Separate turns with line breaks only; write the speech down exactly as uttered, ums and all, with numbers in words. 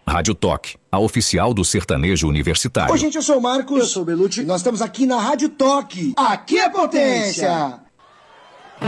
Rádio Toque, a oficial do sertanejo universitário.
Oi, gente, eu sou o Marcos.
Eu sou o Belucci.
Nós estamos aqui na Rádio Toque. Aqui é potência!